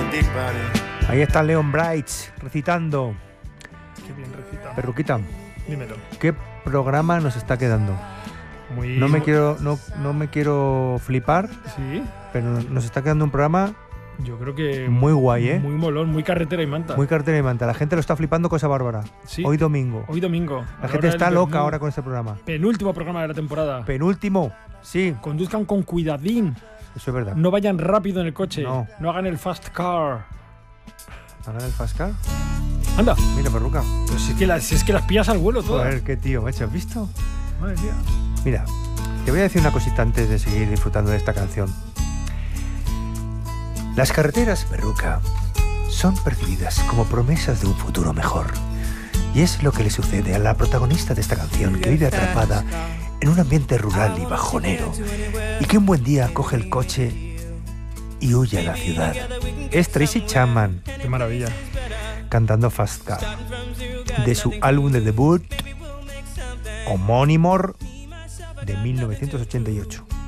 Ahí está Leon Brights recitando. Qué bien recita. Perruquita, Dímelo. ¿qué programa nos está quedando? No me quiero flipar, Sí, pero nos está quedando un programa yo creo que muy guay, ¿eh? muy molón, muy carretera y manta. Muy cartera y manta. La gente lo está flipando, cosa bárbara. Sí. Hoy domingo. Hoy domingo. La gente está loca ahora con este programa. Penúltimo programa de la temporada. Penúltimo, sí, Conduzcan con cuidadín. eso es verdad. No vayan rápido en el coche. No. No hagan el fast car. ¿Hagan el fast car? Anda. Mira, perruca. Pero si es que las pillas al vuelo todas. Joder, qué tío, macho, ¿has visto? Madre mía. Mira, te voy a decir una cosita antes de seguir disfrutando de esta canción. Las carreteras, perruca, son percibidas como promesas de un futuro mejor. Y es lo que le sucede a la protagonista de esta canción, que vive atrapada en un ambiente rural y bajonero, y que un buen día coge el coche y huye a la ciudad. Es Tracy Chapman Qué maravilla. cantando Fast Car, de su álbum de debut homónimo de 1988.